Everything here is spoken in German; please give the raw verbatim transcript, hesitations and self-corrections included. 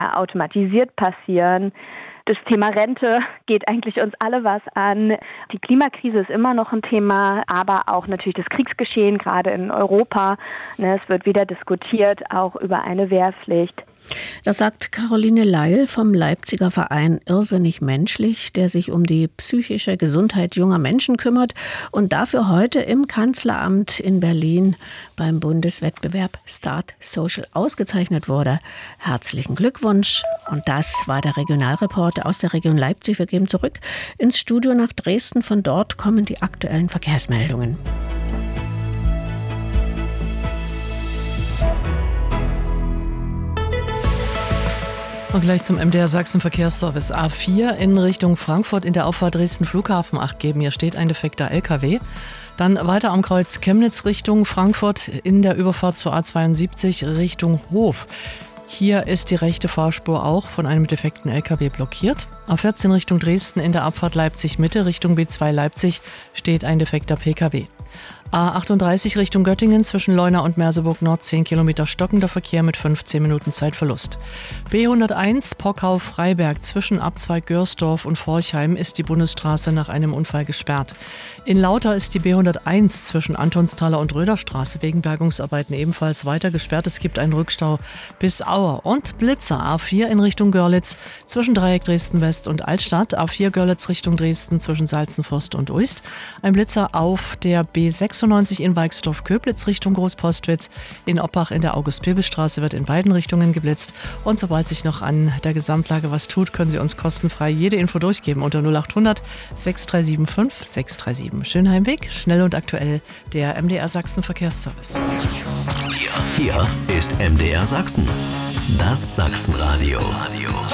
automatisiert passieren. Das Thema Rente geht eigentlich uns alle was an. Die Klimakrise ist immer noch ein Thema, aber auch natürlich das Kriegsgeschehen, gerade in Europa. Es wird wieder diskutiert, auch über eine Wehrpflicht. Das sagt Caroline Leil vom Leipziger Verein Irrsinnig Menschlich, der sich um die psychische Gesundheit junger Menschen kümmert und dafür heute im Kanzleramt in Berlin beim Bundeswettbewerb Start Social ausgezeichnet wurde. Herzlichen Glückwunsch. Und das war der Regionalreporter aus der Region Leipzig. Wir gehen zurück ins Studio nach Dresden. Von dort kommen die aktuellen Verkehrsmeldungen. Und gleich zum M D R Sachsen Verkehrsservice. A vier in Richtung Frankfurt in der Auffahrt Dresden Flughafen acht geben. Hier steht ein defekter L K W. Dann weiter am Kreuz Chemnitz Richtung Frankfurt in der Überfahrt zur A zweiundsiebzig Richtung Hof. Hier ist die rechte Fahrspur auch von einem defekten L K W blockiert. A vierzehn Richtung Dresden in der Abfahrt Leipzig Mitte Richtung B zwei Leipzig steht ein defekter P K W. A achtunddreißig Richtung Göttingen zwischen Leuna und Merseburg Nord zehn Kilometer stockender Verkehr mit fünfzehn Minuten Zeitverlust. B hunderteins Pockau-Freiberg zwischen Abzweig Görsdorf und Forchheim ist die Bundesstraße nach einem Unfall gesperrt. In Lauter ist die B hunderteins zwischen Antonsthaler und Röderstraße wegen Bergungsarbeiten ebenfalls weiter gesperrt. Es gibt einen Rückstau bis Auer. Und Blitzer A vier in Richtung Görlitz zwischen Dreieck Dresden West und Altstadt. A vier Görlitz Richtung Dresden zwischen Salzenforst und Uist. Ein Blitzer auf der B sechsundneunzig in Weixdorf-Köblitz Richtung Großpostwitz. In Oppach in der August-Pebel-Straße wird in beiden Richtungen geblitzt. Und sobald sich noch an der Gesamtlage was tut, können Sie uns kostenfrei jede Info durchgeben unter null achthundert sechs drei sieben fünf sechs drei sieben. Schönen Heimweg, schnell und aktuell, der M D R Sachsen Verkehrsservice. Hier, hier ist M D R Sachsen, das Sachsenradio.